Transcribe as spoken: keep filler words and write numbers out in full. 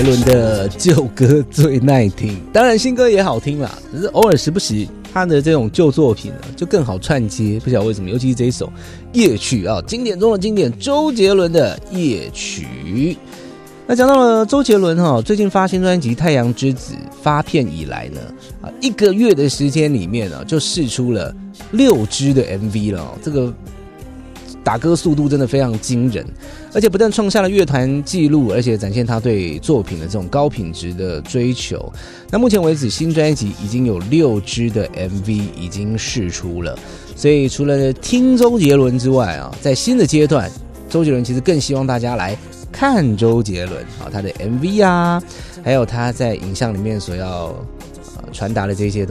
杰伦的旧歌最耐听，当然新歌也好听啦，只是偶尔时不时他的这种旧作品呢就更好串接，不晓得为什么，尤其是这一首夜曲啊，经典中的经典，周杰伦的夜曲。那讲到了周杰伦哈，最近发新专辑《太阳之子》发片以来呢，啊，一个月的时间里面呢，就释出了六支的 M V 了，这个打歌速度真的非常惊人，而且不但创下了乐团纪录，而且展现他对作品的这种高品质的追求。那目前为止，新专辑已经有六支的 M V 已经释出了，所以除了听周杰伦之外啊，在新的阶段，周杰伦其实更希望大家来看周杰伦啊，他的 M V 啊，还有他在影像里面所要传达的这些东西。